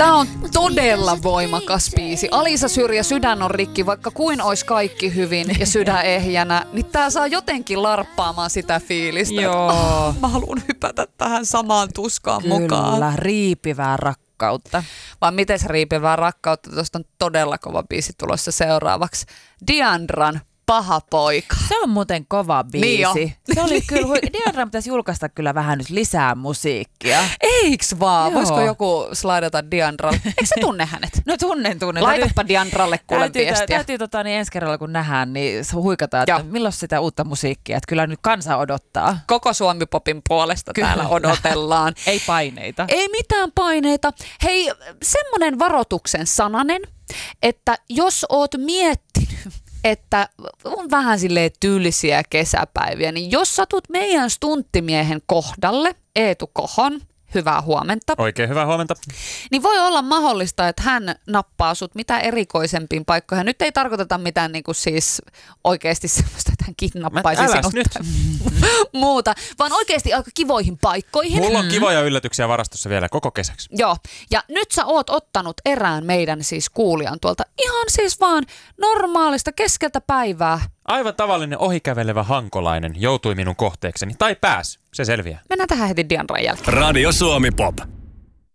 Tää on todella voimakas biisi. Alisa Syrjä, Sydän on rikki, vaikka kuin ois kaikki hyvin ja sydän ehjänä, niin tää saa jotenkin larppaamaan sitä fiilistä. Joo. Mä haluun hypätä tähän samaan tuskaan mukaan. Kyllä, riipivää rakkautta. Vaan miten riipivää rakkautta, tuosta on todella kova biisi tulossa seuraavaksi. Diandran Paha poika. Se on muuten kova biisi. Niin se oli kyllä, Diandra pitäisi julkaista kyllä vähän nyt lisää musiikkia. Eiks vaan? Joo. Voisiko joku slaidata Diandralle? Eikö se tunne hänet? No tunnen. Laitapa Diandralle kuule viestiä. Täytyy niin ensi kerralla kun nähdään, niin huikataan, että milloin sitä uutta musiikkia. Että kyllä nyt kansa odottaa. Koko Suomi-popin puolesta kyllä. Täällä odotellaan. Ei paineita. Ei mitään paineita. Hei, semmonen varoituksen sananen, että jos oot miettinyt, että on vähän silleen tylsiä kesäpäiviä, niin jos satut meidän stunttimiehen kohdalle, Eetu Kohon, hyvää huomenta. Oikein hyvää huomenta. Niin voi olla mahdollista, että hän nappaa sut mitä erikoisempiin paikkoihin. Nyt ei tarkoiteta mitään niin kuin siis oikeasti semmoista, että hän kidnappaisi sinut nyt. muuta, vaan oikeasti aika kivoihin paikkoihin. Mulla on kivoja yllätyksiä varastossa vielä koko kesäksi. Joo, ja nyt sä oot ottanut erään meidän siis kuulijan tuolta ihan siis vaan normaalista keskeltä päivää. Aivan tavallinen ohikävelevä hankolainen joutui minun kohteekseni. Tai pääs, se selviää. Mennään tähän heti Diandran jälkeen. Radio Suomi Pop.